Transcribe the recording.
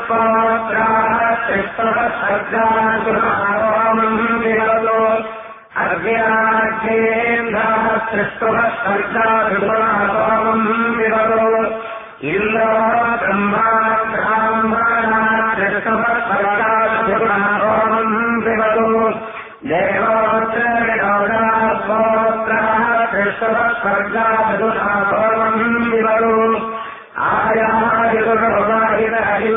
पौत्राः त्रिस्तवः सर्गासुरामम् विवदो अर्घ्याघ्येन्द्रः त्रिस्तवः सर्गासुरामम् विवदो इन्द्रो ब्रह्मा ब्राह्मणा त्रिस्तवः सर्गासुरामम् विवदो देवोत्तरगौरास्वोत्राः त्रिस्तवः सर्गासुरामम् विवदो आयादिगुरुवाहिरहि